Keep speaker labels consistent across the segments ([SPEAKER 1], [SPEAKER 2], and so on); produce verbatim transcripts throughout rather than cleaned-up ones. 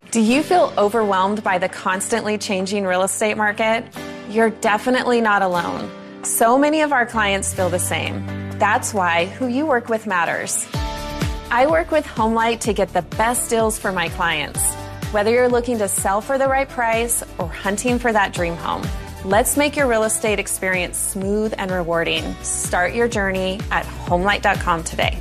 [SPEAKER 1] Do you feel overwhelmed by the constantly changing real estate market? You're definitely not alone. So many of our clients feel the same. That's why who you work with matters. I work with HomeLight to get the best deals for my clients. Whether you're looking to sell for the right price or hunting for that dream home, let's make your real estate experience smooth and rewarding. Start your journey at homelight dot com today.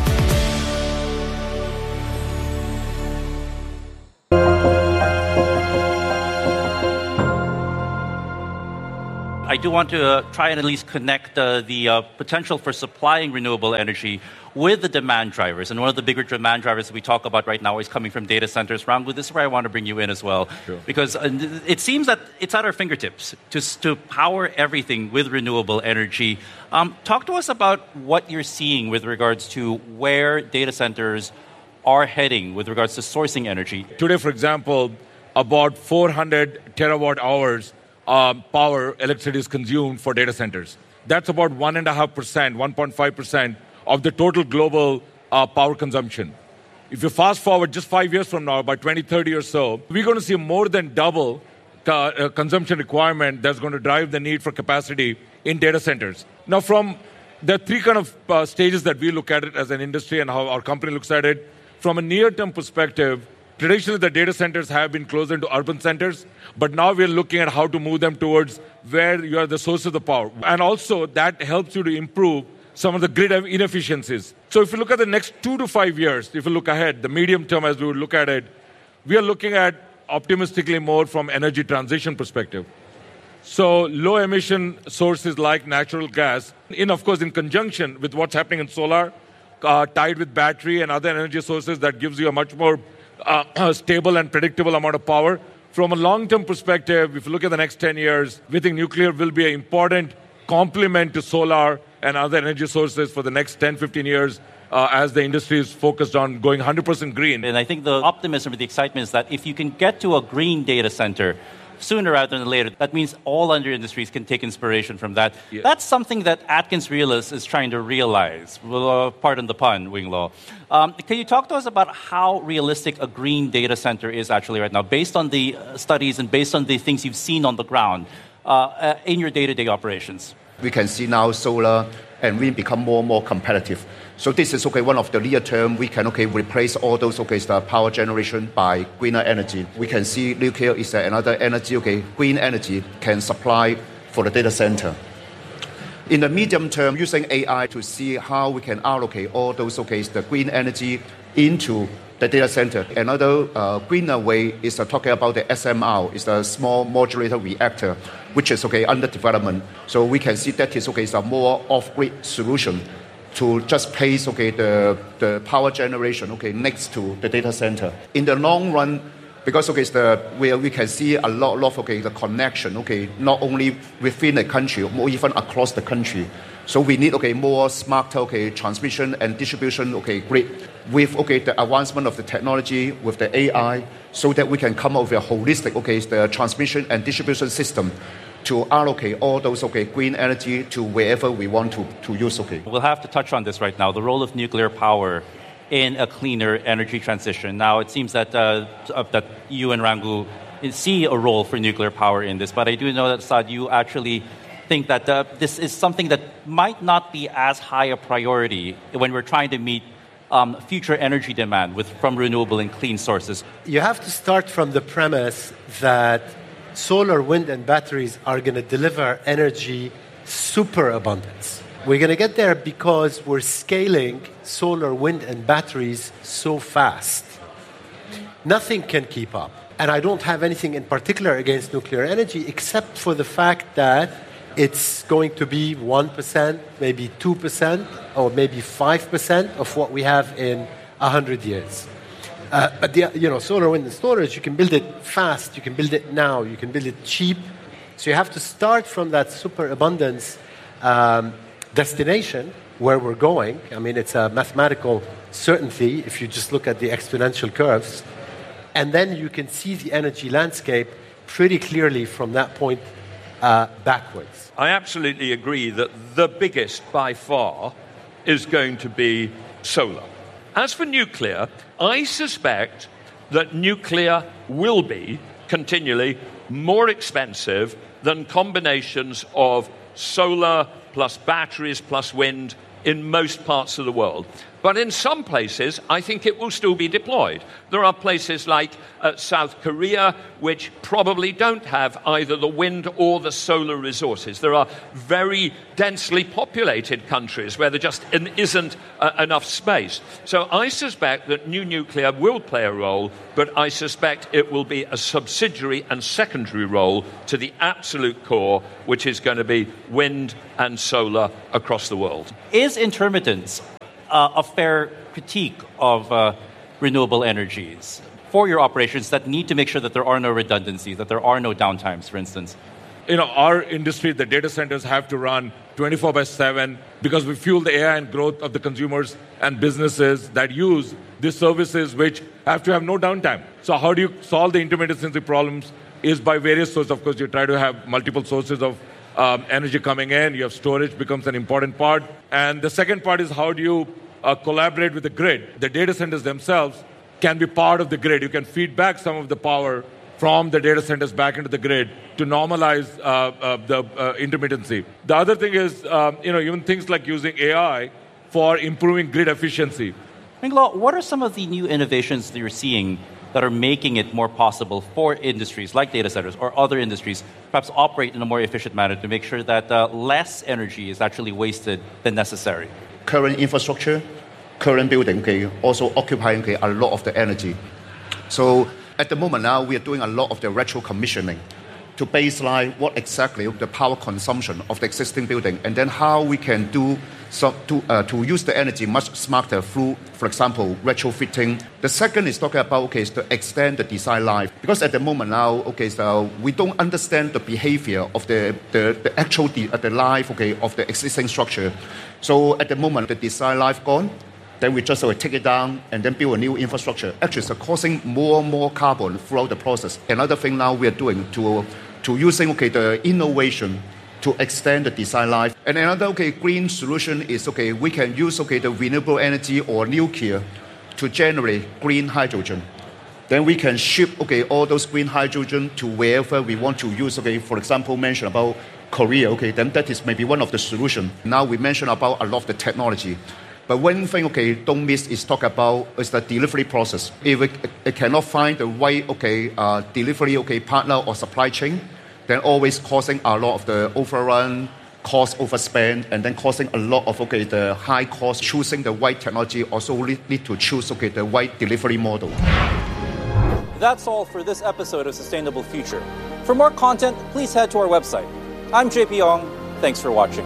[SPEAKER 2] I do want to uh, try and at least connect uh, the uh, potential for supplying renewable energy with the demand drivers. And one of the bigger demand drivers that we talk about right now is coming from data centers. Rangu, this is where I want to bring you in as well. Sure. Because uh, it seems that it's at our fingertips to, to power everything with renewable energy. Um, talk to us about what you're seeing with regards to where data centers are heading with regards to sourcing energy.
[SPEAKER 3] Today, for example, about four hundred terawatt hours Um, power electricity is consumed for data centers. That's about one point five percent, one point five percent of the total global uh, power consumption. If you fast forward just five years from now, by twenty thirty or so, we're going to see more than double the uh, consumption requirement that's going to drive the need for capacity in data centers. Now, from the three kind of uh, stages that we look at it as an industry and how our company looks at it, from a near-term perspective, traditionally, the data centers have been closer to urban centers, but now we're looking at how to move them towards where you are the source of the power. And also, that helps you to improve some of the grid inefficiencies. So if you look at the next two to five years, if you look ahead, the medium term as we would look at it, we are looking at optimistically more from energy transition perspective. So low emission sources like natural gas, in of course in conjunction with what's happening in solar, uh, tied with battery and other energy sources, that gives you a much more Uh, stable and predictable amount of power. From a long-term perspective, if you look at the next ten years, we think nuclear will be an important complement to solar and other energy sources for the next ten, fifteen years uh, as the industry is focused on going one hundred percent green.
[SPEAKER 2] And I think the optimism or the excitement is that if you can get to a green data center sooner rather than later, that means all other industries can take inspiration from that. Yeah. That's something that Atkins Realis is trying to realize. Well, uh, pardon the pun, Wing-Lo. Um, can you talk to us about how realistic a green data center is actually right now, based on the uh, studies and based on the things you've seen on the ground uh, uh, in your day-to-day operations?
[SPEAKER 4] We can see now solar and wind become more and more competitive. So this is okay. One of the near term, we can okay replace all those okay the power generation by greener energy. We can see nuclear is another energy. Okay, green energy can supply for the data center. In the medium term, using A I to see how we can allocate all those okay the green energy into the data center. Another uh, greener way is uh, talking about the S M R, is a small modulator reactor, which is okay under development. So we can see that is okay is a more off-grid solution to just place okay the, the power generation okay next to the data center. In the long run, because okay, it's the where we can see a lot, lot of okay the connection okay not only within the country, or even across the country. So we need okay more smart okay transmission and distribution okay grid with okay the advancement of the technology with the A I, so that we can come up with a holistic okay the transmission and distribution system to allocate all those okay green energy to wherever we want to, to use okay.
[SPEAKER 2] We'll have to touch on this right now, the role of nuclear power in a cleaner energy transition. Now, it seems that uh, that you and Rangu see a role for nuclear power in this, but I do know that, Saad, you actually think that uh, this is something that might not be as high a priority when we're trying to meet um, future energy demand with from renewable and clean sources.
[SPEAKER 5] You have to start from the premise that solar, wind, and batteries are going to deliver energy superabundance. We're going to get there because we're scaling solar, wind, and batteries so fast. Nothing can keep up. And I don't have anything in particular against nuclear energy, except for the fact that it's going to be one percent, maybe two percent, or maybe five percent of what we have in one hundred years. Uh, but the, you know, solar, wind, and storage, you can build it fast, you can build it now, you can build it cheap. So you have to start from that superabundance um, destination where we're going. I mean, it's a mathematical certainty if you just look at the exponential curves. And then you can see the energy landscape pretty clearly from that point uh, backwards.
[SPEAKER 6] I absolutely agree that the biggest by far is going to be solar. As for nuclear, I suspect that nuclear will be continually more expensive than combinations of solar plus batteries plus wind in most parts of the world. But in some places, I think it will still be deployed. There are places like uh, South Korea, which probably don't have either the wind or the solar resources. There are very densely populated countries where there just isn't uh, enough space. So I suspect that new nuclear will play a role, but I suspect it will be a subsidiary and secondary role to the absolute core, which is going to be wind and solar across the world.
[SPEAKER 2] Is intermittence Uh, a fair critique of uh, renewable energies for your operations that need to make sure that there are no redundancies, that there are no downtimes, for instance?
[SPEAKER 3] You know, our industry, the data centers have to run twenty-four by seven because we fuel the A I and growth of the consumers and businesses that use these services, which have to have no downtime. So how do you solve the intermittency problems is by various sources. Of course, you try to have multiple sources of Um, energy coming in, you have storage becomes an important part. And the second part is how do you uh, collaborate with the grid? The data centers themselves can be part of the grid. You can feed back some of the power from the data centers back into the grid to normalize uh, uh, the uh, intermittency. The other thing is, um, you know, even things like using A I for improving grid efficiency.
[SPEAKER 2] Ming-Lo, what are some of the new innovations that you're seeing that are making it more possible for industries like data centers or other industries perhaps operate in a more efficient manner to make sure that uh, less energy is actually wasted than necessary?
[SPEAKER 4] Current infrastructure, current building, okay, also occupying okay, a lot of the energy. So at the moment now, we are doing a lot of the retro commissioning to baseline what exactly the power consumption of the existing building, and then how we can do so to, uh, to use the energy much smarter through, for example, retrofitting. The second is talking about, okay, is to extend the design life. Because at the moment now, okay, so we don't understand the behavior of the, the, the actual de- uh, the life, okay, of the existing structure. So at the moment, the design life gone, then we just uh, take it down and then build a new infrastructure. Actually, it's uh, causing more and more carbon throughout the process. Another thing now we are doing to, to using, okay, the innovation to extend the design life. And another okay, green solution is okay, we can use okay, the renewable energy or nuclear to generate green hydrogen. Then we can ship okay, all those green hydrogen to wherever we want to use. Okay, for example, mention about Korea. Okay, then that is maybe one of the solutions. Now we mention about a lot of the technology. But one thing, okay, don't miss is talk about is the delivery process. If it, it cannot find the right okay, uh, delivery okay, partner or supply chain, then always causing a lot of the overrun, cost overspend, and then causing a lot of okay the high cost. Choosing the right technology also need to choose okay the right delivery model.
[SPEAKER 7] That's all for this episode of Sustainable Future. For more content, please head to our website. I'm J P Ong. Thanks for watching.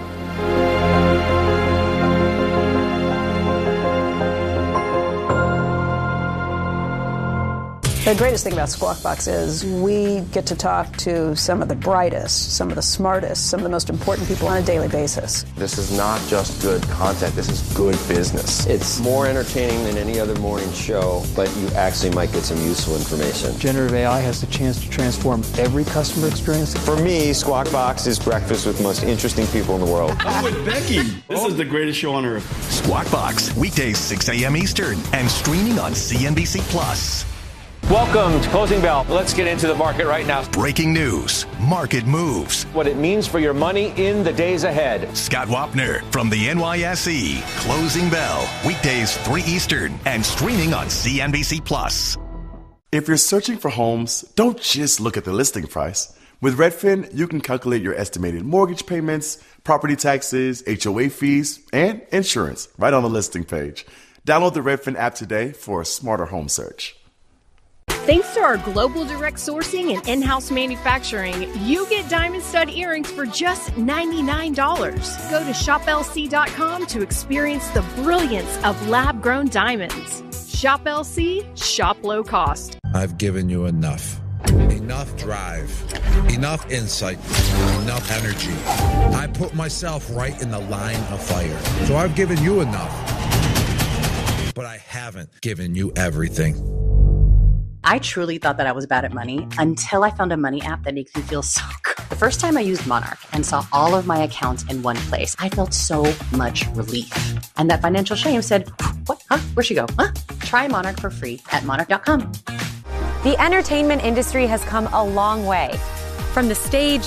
[SPEAKER 8] The greatest thing about Squawk Box is we get to talk to some of the brightest, some of the smartest, some of the most important people on a daily basis.
[SPEAKER 9] This is not just good content, this is good business. It's more entertaining than any other morning show, but you actually might get some useful information.
[SPEAKER 10] Generative A I has the chance to transform every customer experience.
[SPEAKER 9] For me, Squawk Box is breakfast with the most interesting people in the world.
[SPEAKER 11] I'm with Becky. This is the greatest show on earth.
[SPEAKER 12] Squawk Box, weekdays six a.m. Eastern and streaming on C N B C Plus.
[SPEAKER 13] Welcome to Closing Bell. Let's get into the market right now.
[SPEAKER 12] Breaking news, market moves.
[SPEAKER 13] What it means for your money in the days ahead.
[SPEAKER 12] Scott Wapner from the N Y S E. Closing Bell, weekdays three Eastern and streaming on C N B C Plus.
[SPEAKER 14] If you're searching for homes, don't just look at the listing price. With Redfin, you can calculate your estimated mortgage payments, property taxes, H O A fees, and insurance right on the listing page. Download the Redfin app today for a smarter home search.
[SPEAKER 15] Thanks to our global direct sourcing and in-house manufacturing, you get diamond stud earrings for just ninety-nine dollars. Go to shop L C dot com to experience the brilliance of lab-grown diamonds. Shop L C, shop low cost.
[SPEAKER 16] I've given you enough. Enough drive, enough insight, enough energy. I put myself right in the line of fire. So I've given you enough, but I haven't given you everything.
[SPEAKER 17] I truly thought that I was bad at money until I found a money app that makes me feel so good. The first time I used Monarch and saw all of my accounts in one place, I felt so much relief. And that financial shame said, what? Huh? Where'd she go? Huh? Try Monarch for free at monarch dot com.
[SPEAKER 18] The entertainment industry has come a long way.
[SPEAKER 19] From the stage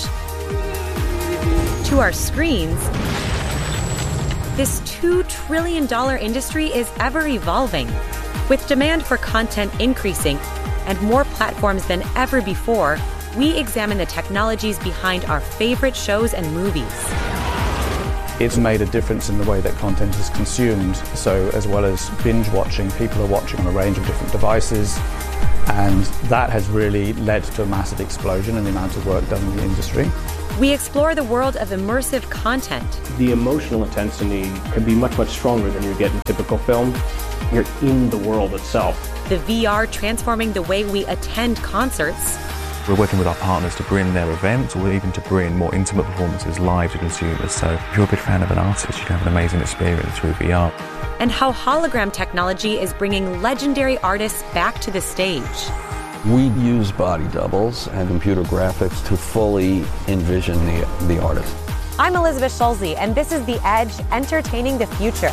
[SPEAKER 19] to our screens, this two trillion dollars industry is ever evolving. With demand for content increasing and more platforms than ever before, we examine the technologies behind our favorite shows and movies.
[SPEAKER 10] It's made a difference in the way that content is consumed. So as well as binge watching, people are watching on a range of different devices. And that has really led to a massive explosion in the amount of work done in the industry.
[SPEAKER 19] We explore the world of immersive content.
[SPEAKER 20] The emotional intensity can be much, much stronger than you get in typical film. You're in the world itself.
[SPEAKER 19] The V R transforming the way we attend concerts.
[SPEAKER 21] We're working with our partners to bring their events or even to bring more intimate performances live to consumers. So if you're a big fan of an artist, you can have an amazing experience through V R.
[SPEAKER 19] And how hologram technology is bringing legendary artists back to the stage.
[SPEAKER 22] We use body doubles and computer graphics to fully envision the, the artist.
[SPEAKER 18] I'm Elizabeth Schulze, and this is The Edge, entertaining the future.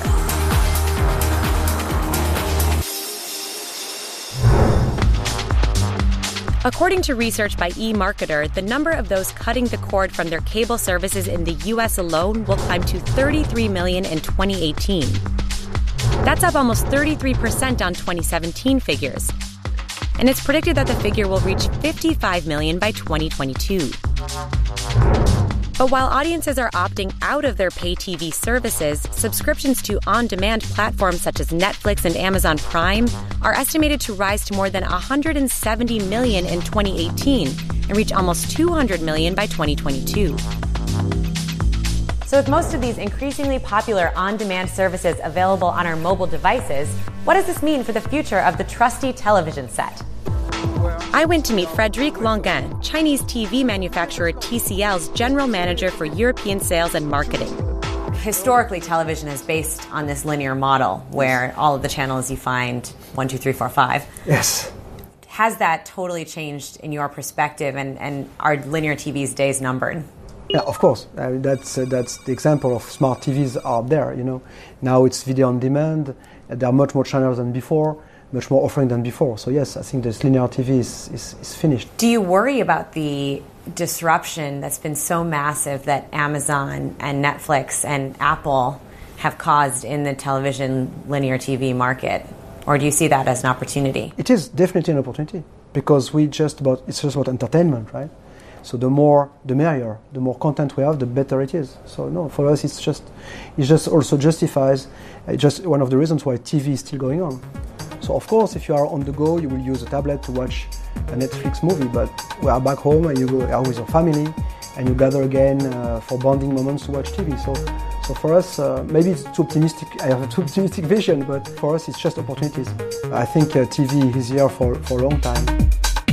[SPEAKER 19] According to research by eMarketer, the number of those cutting the cord from their cable services in the U S alone will climb to thirty-three million in twenty eighteen. That's up almost thirty-three percent on twenty seventeen figures. And it's predicted that the figure will reach fifty-five million by twenty twenty-two. But while audiences are opting out of their pay T V services, subscriptions to on-demand platforms such as Netflix and Amazon Prime are estimated to rise to more than one hundred seventy million in twenty eighteen and reach almost two hundred million by twenty twenty-two.
[SPEAKER 18] So with most of these increasingly popular on-demand services available on our mobile devices, what does this mean for the future of the trusty television set?
[SPEAKER 19] I went to meet Frédéric Languin, Chinese T V manufacturer T C L's general manager for European sales and marketing.
[SPEAKER 18] Historically, television is based on this linear model where all of the channels you find, one, two, three, four, five.
[SPEAKER 23] Yes.
[SPEAKER 18] Has that totally changed in your perspective, and, and are linear T V's days numbered?
[SPEAKER 23] Yeah, of course. I mean, that's uh, that's the example of smart T Vs out there. You know, now it's video on demand. There are much more channels than before, much more offering than before. So yes, I think this linear T V is, is, is finished.
[SPEAKER 18] Do you worry about the disruption that's been so massive that Amazon and Netflix and Apple have caused in the television linear T V market, or do you see that as an opportunity?
[SPEAKER 23] It is definitely an opportunity because we just about it's just about entertainment, right? So the more, the merrier. The more content we have, the better it is. So no, for us, it's just, it just also justifies, uh, just one of the reasons why T V is still going on. So of course, if you are on the go, you will use a tablet to watch a Netflix movie. But we are back home, and you go out with your family, and you gather again uh, for bonding moments to watch T V. So, so for us, uh, maybe it's too optimistic. I have a too optimistic vision, but for us, it's just opportunities. I think uh, T V is here for for a long time.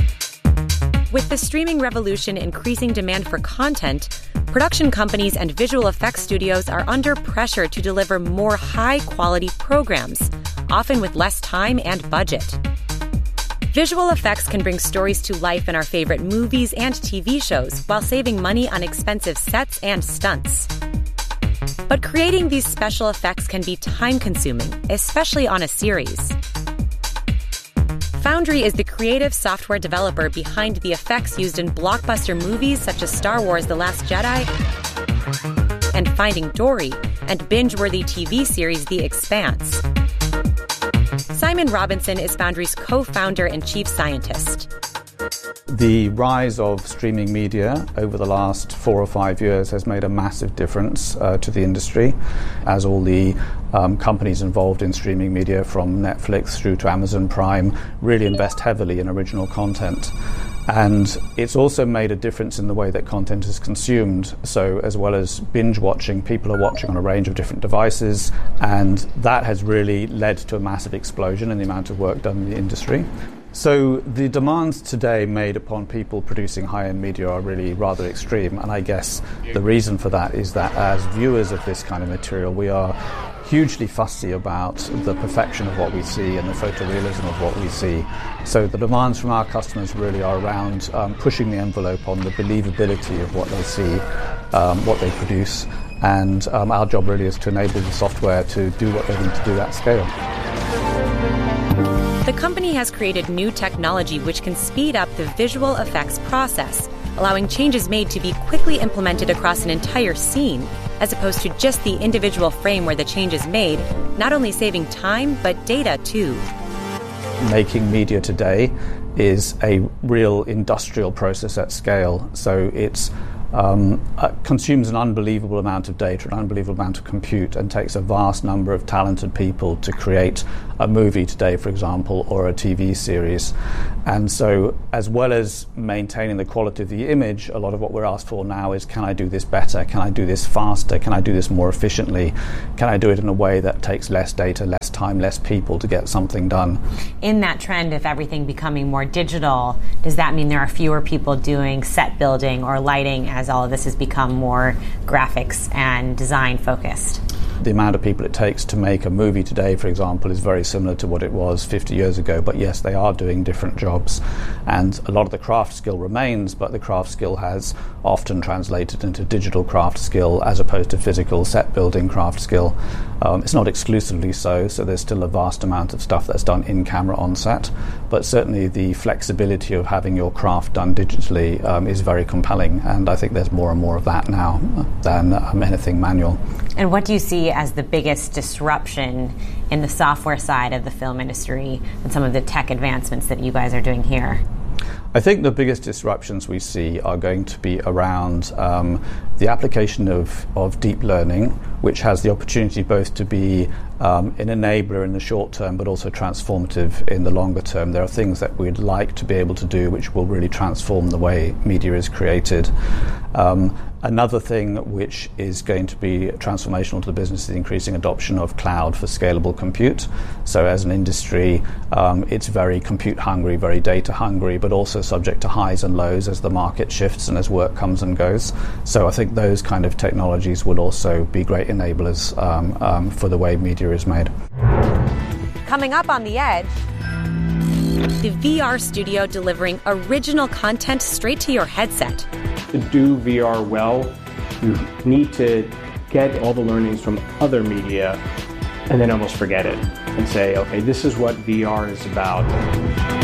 [SPEAKER 19] With the streaming revolution increasing demand for content, production companies and visual effects studios are under pressure to deliver more high-quality programs, often with less time and budget. Visual effects can bring stories to life in our favorite movies and T V shows while saving money on expensive sets and stunts. But creating these special effects can be time-consuming, especially on a series. Foundry is the creative software developer behind the effects used in blockbuster movies such as Star Wars: The Last Jedi and Finding Dory, and binge-worthy T V series The Expanse. Simon Robinson is Foundry's co-founder and chief scientist.
[SPEAKER 10] The rise of streaming media over the last four or five years has made a massive difference uh, to the industry, as all the um, companies involved in streaming media, from Netflix through to Amazon Prime, really invest heavily in original content. And it's also made a difference in the way that content is consumed. So as well as binge watching, people are watching on a range of different devices, and that has really led to a massive explosion in the amount of work done in the industry. So the demands today made upon people producing high-end media are really rather extreme, and I guess the reason for that is that as viewers of this kind of material, we are hugely fussy about the perfection of what we see and the photorealism of what we see. So the demands from our customers really are around um, pushing the envelope on the believability of what they see, um, what they produce, and um, our job really is to enable the software to do what they need to do at scale.
[SPEAKER 19] The company has created new technology which can speed up the visual effects process, allowing changes made to be quickly implemented across an entire scene, as opposed to just the individual frame where the change is made, not only saving time, but data too.
[SPEAKER 10] Making media today is a real industrial process at scale. So it's um, uh, consumes an unbelievable amount of data, an unbelievable amount of compute, and takes a vast number of talented people to create a movie today, for example, or a T V series. And so, as well as maintaining the quality of the image, a lot of what we're asked for now is, can I do this better? Can I do this faster? Can I do this more efficiently? Can I do it in a way that takes less data, less time, less people to get something done?
[SPEAKER 18] In that trend of everything becoming more digital, does that mean there are fewer people doing set building or lighting as all of this has become more graphics and design focused?
[SPEAKER 10] The amount of people it takes to make a movie today, for example, is very similar to what it was fifty years ago. But yes, they are doing different jobs. And a lot of the craft skill remains, but the craft skill has often translated into digital craft skill as opposed to physical set building craft skill. Um, it's not exclusively so, so there's still a vast amount of stuff that's done in camera on set. But certainly the flexibility of having your craft done digitally um, is very compelling. And I think there's more and more of that now than um, anything manual.
[SPEAKER 18] And what do you see as the biggest disruption in the software side of the film industry and some of the tech advancements that you guys are doing here?
[SPEAKER 10] I think the biggest disruptions we see are going to be around um, the application of, of deep learning, which has the opportunity both to be um, an enabler in the short term, but also transformative in the longer term. There are things that we'd like to be able to do which will really transform the way media is created. Um, Another thing which is going to be transformational to the business is the increasing adoption of cloud for scalable compute. So as an industry, um, it's very compute hungry, very data hungry, but also subject to highs and lows as the market shifts and as work comes and goes. So I think those kind of technologies will also be great enablers um, um, for the way media is made.
[SPEAKER 18] Coming up on The Edge,
[SPEAKER 19] the V R studio delivering original content straight to your headset.
[SPEAKER 20] To do V R well, you need to get all the learnings from other media and then almost forget it and say, okay, this is what V R is about.